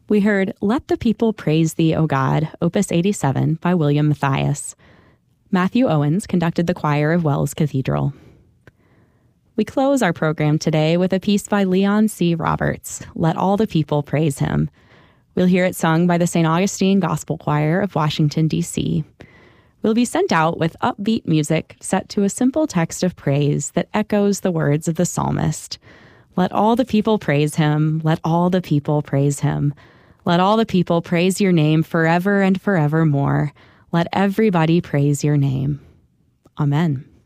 We heard Let the People Praise Thee, O God, Opus 87 by William Matthias. Matthew Owens conducted the choir of Wells Cathedral. We close our program today with a piece by Leon C. Roberts, Let All the People Praise Him. We'll hear it sung by the St. Augustine Gospel Choir of Washington, D.C. We'll be sent out with upbeat music set to a simple text of praise that echoes the words of the psalmist. Let all the people praise him. Let all the people praise him. Let all the people praise your name forever and forevermore. Let everybody praise your name. Amen.